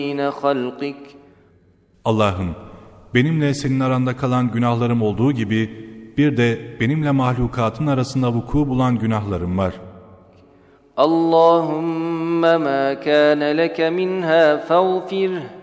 خلقك. Allah'ım, benimle senin aranda kalan günahlarım olduğu gibi bir de benimle mahlukatın arasında vuku bulan günahlarım var. Allahümme ma kana leke minha fağfirh